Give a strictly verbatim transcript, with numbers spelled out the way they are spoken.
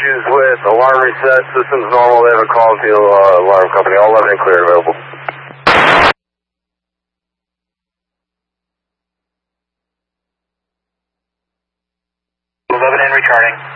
issues with alarm reset, systems normal, they have a call to uh, alarm company, all eleven and clear available. eleven in returning.